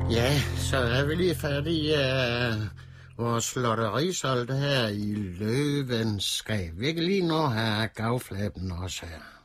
Ja, så er vi lige færdige af vores lotterisolgt her i Løvenskab. Vi kan lige nå her gavflappen også her.